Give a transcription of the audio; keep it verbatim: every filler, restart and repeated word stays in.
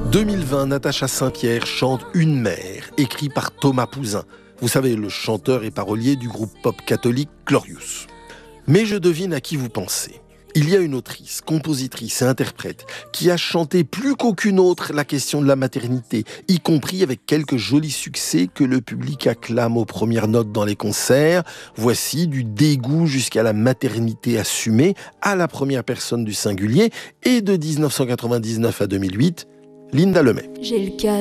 deux mille vingt, Natacha Saint-Pierre chante Une mère, écrit par Thomas Pouzin. Vous savez, le chanteur et parolier du groupe pop catholique Glorious. Mais je devine à qui vous pensez. Il y a une autrice, compositrice et interprète qui a chanté plus qu'aucune autre la question de la maternité, y compris avec quelques jolis succès que le public acclame aux premières notes dans les concerts. Voici du dégoût jusqu'à la maternité assumée à la première personne du singulier, et de dix-neuf cent quatre-vingt-dix-neuf à deux mille huit, Linda Lemay. J'ai le cas